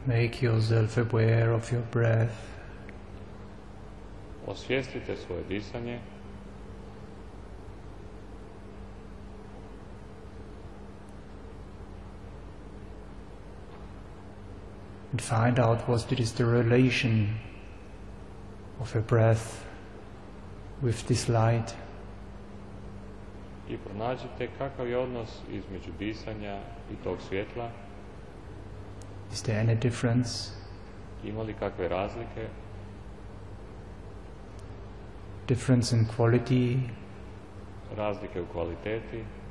Make yourself aware of your breath. Osvijestite svoje disanje. And find out what is the relation of your breath with this light. I pronađite kakav je odnos između disanja i tog svjetla. Is there any difference? Ima li kakve razlike? Difference in quality? Razlike u kvaliteti?